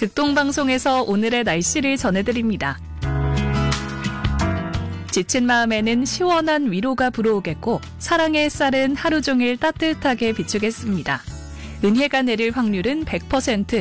극동방송에서 오늘의 날씨를 전해드립니다. 지친 마음에는 시원한 위로가 불어오겠고 사랑의 햇살은 하루 종일 따뜻하게 비추겠습니다. 은혜가 내릴 확률은 100%,